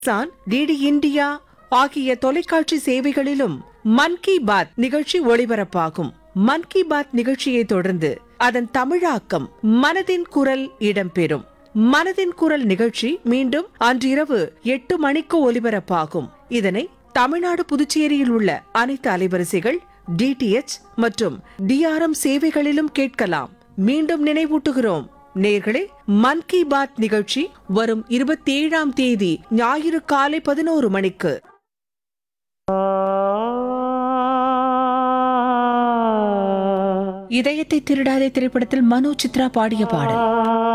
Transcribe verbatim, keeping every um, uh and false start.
San DD India ஆகிய தொலைக்காட்சி சேவைகளிலும் மன் கி பாத் நிகழ்ச்சி ஒளிபரப்பாகும். மன் கி பாத் நிகழ்ச்சியை தொடர்ந்து அதன் தமிழாக்கம் மனதின் குரல் இடம்பெறும். மனதின் குரல் நிகழ்ச்சி மீண்டும் அன்றிரவு எட்டு மணிக்கு ஒலிபரப்பாகும். இதனை தமிழ்நாடு புதுச்சேரியில் உள்ள அனைத்து அலைவரிசைகள் டிடிஎச் மற்றும் டிஆர்எம் சேவைகளிலும் கேட்கலாம். மீண்டும் நினைவூட்டுகிறோம் நேர்களே, மன் கி பாத் நிகழ்ச்சி வரும் இருபத்தி ஏழாம் தேதி ஞாயிறு காலை பதினோரு மணிக்கு. இதயத்தை திருடாதே திரைப்படத்தில் மனோ சித்ரா பாடிய பாடல்.